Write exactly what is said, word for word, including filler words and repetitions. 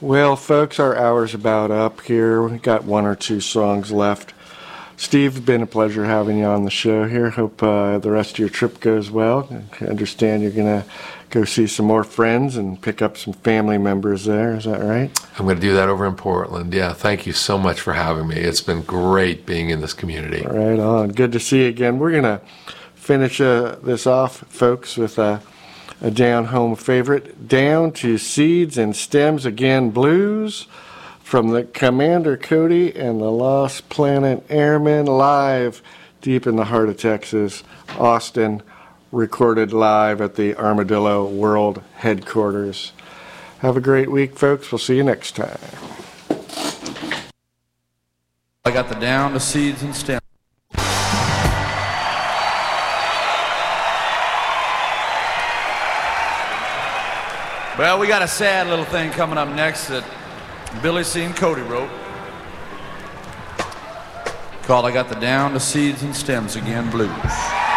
Well, folks, our hour's about up here. We've got one or two songs left. Steve, it's been a pleasure having you on the show here. Hope uh, the rest of your trip goes well. I understand you're going to go see some more friends and pick up some family members there. Is that right? I'm going to do that over in Portland. Yeah, thank you so much for having me. It's been great being in this community. Right on. Good to see you again. We're going to finish uh, this off, folks, with a, a down-home favorite, Down to Seeds and Stems Again Blues, from the Commander Cody and the Lost Planet Airmen, live deep in the heart of Texas, Austin, recorded live at the Armadillo World Headquarters. Have a great week, folks. We'll see you next time. I got the Down to Seeds and Stems. Well, we got a sad little thing coming up next that Billy C. and Cody wrote, called I Got the Down to Seeds and Stems Again Blues.